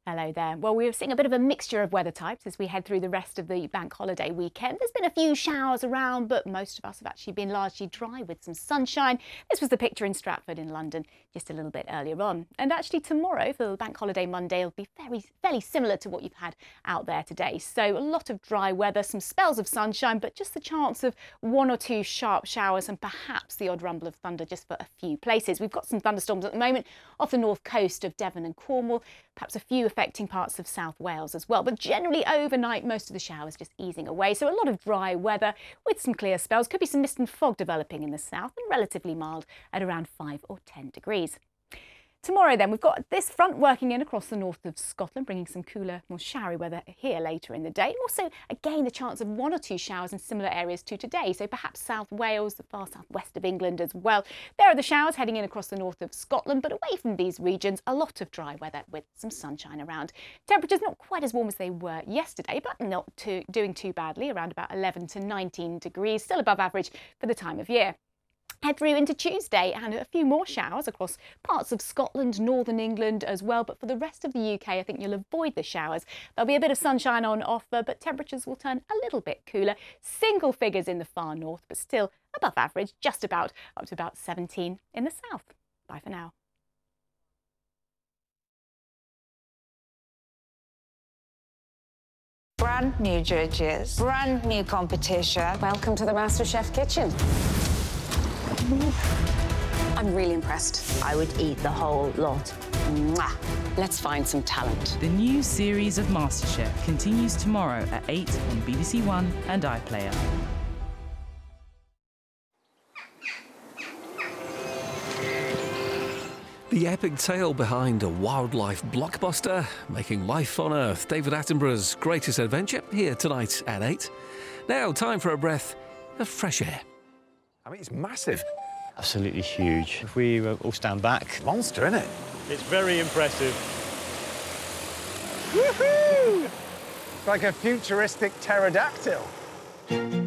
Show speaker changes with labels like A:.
A: Hello there. Well, we're seeing a bit of a mixture of weather types as we head through the rest of the bank holiday weekend. There's been a few showers around, but most of us have actually been largely dry with some sunshine. This was the picture in Stratford in London just a little bit earlier on. And actually tomorrow for the bank holiday Monday will be fairly similar to what you've had out there today. So a lot of dry weather, some spells of sunshine, but just the chance of one or two sharp showers and perhaps the odd rumble of thunder just for a few places. We've got some thunderstorms at the moment off the north coast of Devon and Cornwall, perhaps a few affecting parts of South Wales as well. But generally overnight, most of the showers just easing away. So a lot of dry weather with some clear spells. Could be some mist and fog developing in the south and relatively mild at around 5 or 10 degrees. Tomorrow then, we've got this front working in across the north of Scotland, bringing some cooler, more showery weather here later in the day. Also, again, the chance of one or two showers in similar areas to today. So perhaps South Wales, the far southwest of England as well. There are the showers heading in across the north of Scotland, but away from these regions, a lot of dry weather with some sunshine around. Temperatures not quite as warm as they were yesterday, but not doing too badly, around about 11 to 19 degrees, still above average for the time of year. Head through into Tuesday and a few more showers across parts of Scotland, northern England as well. But for the rest of the UK, I think you'll avoid the showers. There'll be a bit of sunshine on offer, but temperatures will turn a little bit cooler. Single figures in the far north, but still above average, just about up to about 17 in the south. Bye for now.
B: Brand new judges, brand new competition.
C: Welcome to the MasterChef kitchen. I'm really impressed.
D: I would eat the whole lot.
C: Mwah. Let's find some talent.
E: The new series of MasterChef continues tomorrow at 8 on BBC One and iPlayer.
F: The epic tale behind a wildlife blockbuster, making life on Earth, David Attenborough's greatest adventure, here tonight at 8. Now, time for a breath of fresh air.
G: I mean, it's massive.
H: Absolutely huge. If we all stand back...
G: Monster, isn't it?
H: It's very impressive.
G: Woohoo! It's like a futuristic pterodactyl.